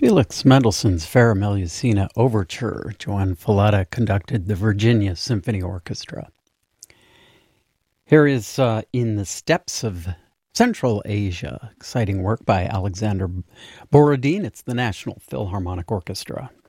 Felix Mendelssohn's Fera Melusina Overture. Joan Falletta conducted the Virginia Symphony Orchestra. Here is In the Steppes of Central Asia, exciting work by Alexander Borodin. It's the National Philharmonic Orchestra.